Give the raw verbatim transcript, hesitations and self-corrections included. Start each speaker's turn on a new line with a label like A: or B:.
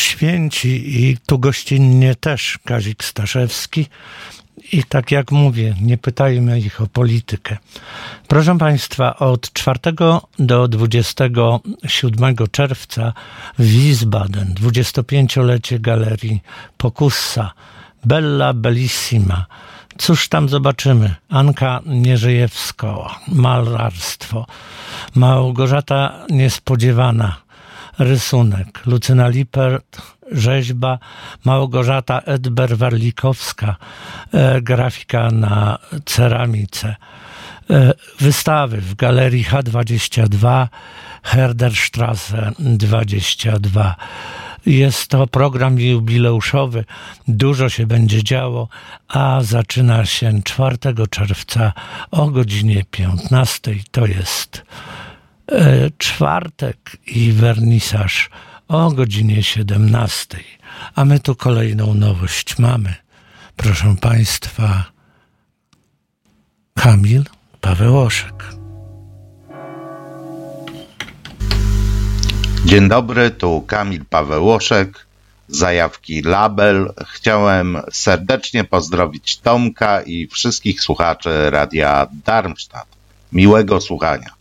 A: święci i tu gościnnie też Kazik Staszewski. I tak jak mówię, nie pytajmy ich o politykę. Proszę Państwa, od czwartego do dwudziestego siódmego czerwca w Wiesbaden, dwudziestopięciolecie Galerii Pokussa, Bella Bellissima. Cóż tam zobaczymy? Anka Mierzejewska, malarstwo. Małgorzata Niespodziewana, rysunek. Lucyna Lippert, rzeźba. Małgorzata Edber-Warlikowska, e, grafika na ceramice. E, wystawy w Galerii H dwadzieścia dwa, Herderstrasse dwadzieścia dwa. Jest to program jubileuszowy, dużo się będzie działo, a zaczyna się czwartego czerwca o godzinie piętnastej. To jest e, czwartek i wernisaż o godzinie siedemnastej. A my tu kolejną nowość mamy. Proszę Państwa, Kamil Pawełoszek.
B: Dzień dobry, tu Kamil Pawełoszek, zajawki Label. Chciałem serdecznie pozdrowić Tomka i wszystkich słuchaczy Radia Darmstadt. Miłego słuchania.